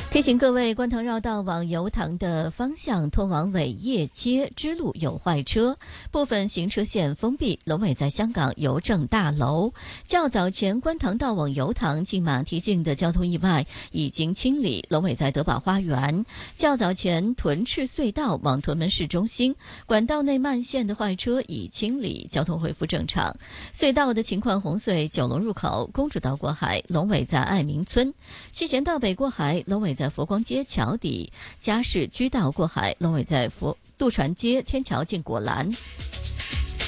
提醒各位，观塘绕道往油塘的方向通往伟业街支路有坏车，部分行车线封闭。龙尾在香港邮政大楼。较早前观塘道往油塘进马蹄径的交通意外已经清理，龙尾在德宝花园。较早前屯赤隧道往屯门市中心管道内慢线的坏车已清理，交通恢复正常。隧道的情况，红隧九龙入口公主道过海，龙尾在爱民村；七贤道北过海，龙尾在佛光街桥底；嘉市居道过海，龙尾在杜船街天桥进果栏。